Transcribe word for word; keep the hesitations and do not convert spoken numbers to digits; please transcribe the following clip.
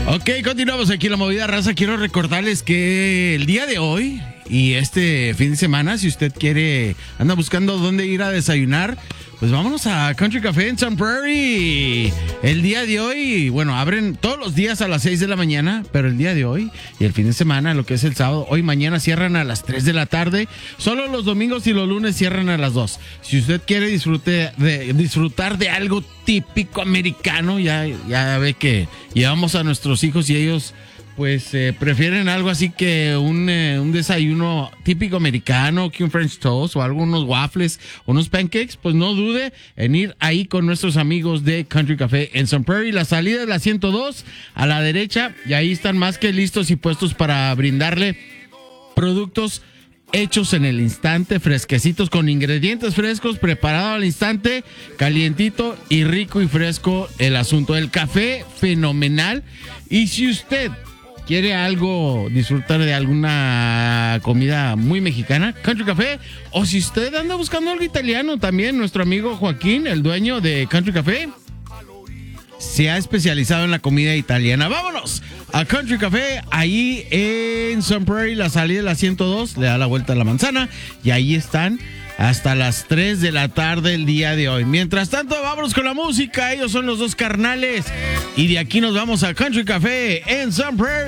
Ok, continuamos aquí en La Movida Raza. Quiero recordarles que el día de hoy y este fin de semana, si usted quiere, anda buscando dónde ir a desayunar, pues vámonos a Country Café en Sun Prairie. El día de hoy, bueno, abren todos los días a las seis de la mañana, pero el día de hoy y el fin de semana, lo que es el sábado, hoy mañana cierran a las tres de la tarde. Solo los domingos y los lunes cierran a las dos. Si usted quiere disfrute de, disfrutar de algo típico americano, ya, ya ve que llevamos a nuestros hijos y ellos pues eh, prefieren algo así que un, eh, un desayuno típico americano, que un French toast o algunos waffles, unos pancakes, pues no dude en ir ahí con nuestros amigos de Country Café en Sun Prairie. La salida es la ciento dos a la derecha y ahí están más que listos y puestos para brindarle productos hechos en el instante, fresquecitos, con ingredientes frescos, preparado al instante, calientito y rico y fresco el asunto. El café, fenomenal. Y si usted quiere algo, disfrutar de alguna comida muy mexicana, Country Café. O si usted anda buscando algo italiano, también nuestro amigo Joaquín, el dueño de Country Café, se ha especializado en la comida italiana. Vámonos a Country Café, ahí en Sun Prairie, la salida de la ciento dos, le da la vuelta a la manzana y ahí están hasta las tres de la tarde el día de hoy. Mientras tanto, vámonos con la música. Ellos son los dos carnales y de aquí nos vamos a Country Café en Sun Prairie.